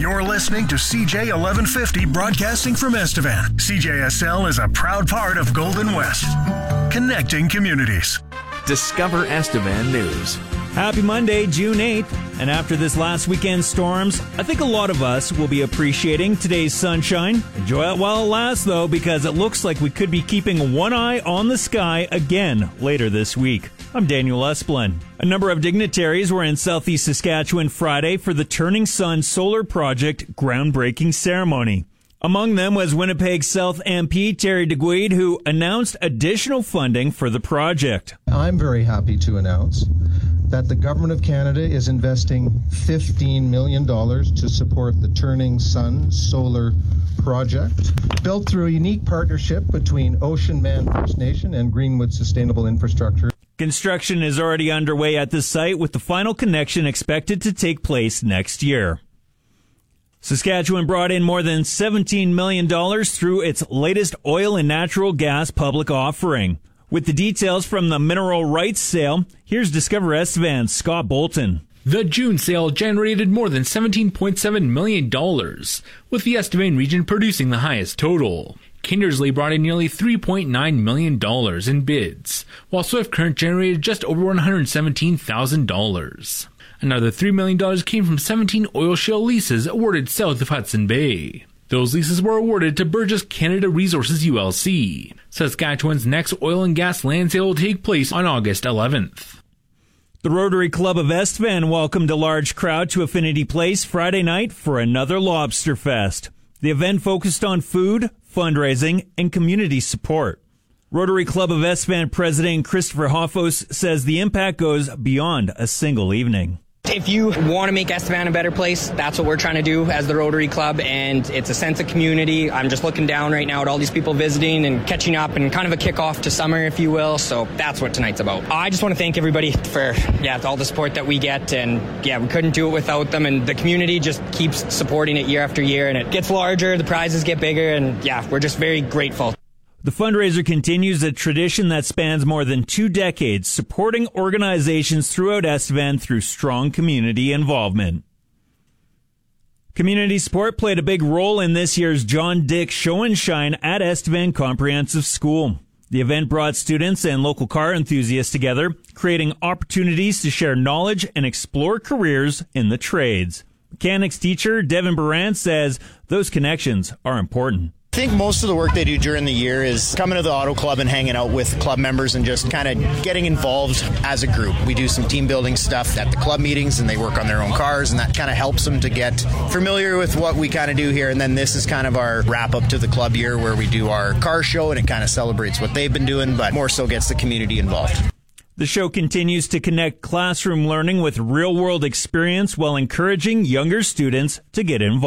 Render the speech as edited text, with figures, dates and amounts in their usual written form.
You're listening to CJ 1150 broadcasting from Estevan. CJSL is a proud part of Golden West, connecting communities. Discover Estevan News. Happy Monday, June 8th. And after this last weekend's storms, I think a lot of us will be appreciating today's sunshine. Enjoy it while it lasts, though, because it looks like we could be keeping one eye on the sky again later this week. I'm Daniel Esplin. A number of dignitaries were in southeast Saskatchewan Friday for the Turning Sun Solar Project groundbreaking ceremony. Among them was Winnipeg South MP Terry Duguid, who announced additional funding for the project. I'm very happy to announce that the Government of Canada is investing $15 million to support the Turning Sun Solar Project, built through a unique partnership between Ocean Man First Nation and Greenwood Sustainable Infrastructure. Construction is already underway at the site, with the final connection expected to take place next year. Saskatchewan brought in more than $17 million through its latest oil and natural gas public offering. With the details from the mineral rights sale, here's Discover Estevan's Scott Bolton. The June sale generated more than $17.7 million, with the Estevan region producing the highest total. Kindersley brought in nearly $3.9 million in bids, while Swift Current generated just over $117,000. Another $3 million came from 17 oil shale leases awarded south of Hudson Bay. Those leases were awarded to Burgess Canada Resources ULC. Saskatchewan's next oil and gas land sale will take place on August 11th. The Rotary Club of Estevan welcomed a large crowd to Affinity Place Friday night for another Lobster Fest. The event focused on food, fundraising, and community support. Rotary Club of Estevan President Christopher Hoffos says the impact goes beyond a single evening. If you want to make Estevan a better place, that's what we're trying to do as the Rotary Club, and it's a sense of community. I'm just looking down right now at all these people visiting and catching up, and kind of a kickoff to summer, if you will, so that's what tonight's about. I just want to thank everybody for all the support that we get, and we couldn't do it without them, and the community just keeps supporting it year after year, and it gets larger, the prizes get bigger, and we're just very grateful. The fundraiser continues a tradition that spans more than 2 decades, supporting organizations throughout Estevan through strong community involvement. Community support played a big role in this year's John Dick Show and Shine at Estevan Comprehensive School. The event brought students and local car enthusiasts together, creating opportunities to share knowledge and explore careers in the trades. Mechanics teacher Devin Baran says those connections are important. I think most of the work they do during the year is coming to the auto club and hanging out with club members and just kind of getting involved as a group. We do some team building stuff at the club meetings, and they work on their own cars, and that kind of helps them to get familiar with what we kind of do here. And then this is kind of our wrap up to the club year, where we do our car show, and it kind of celebrates what they've been doing, but more so gets the community involved. The show continues to connect classroom learning with real-world experience while encouraging younger students to get involved.